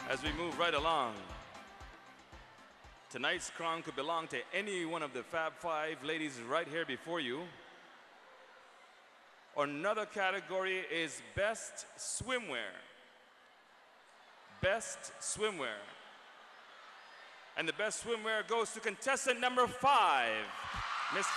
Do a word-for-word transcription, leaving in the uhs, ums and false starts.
as we move right along. Tonight's crown could belong to any one of the Fab Five ladies right here before you. Another category is Best Swimwear. Best Swimwear. And the best swimwear goes to contestant number five, Miss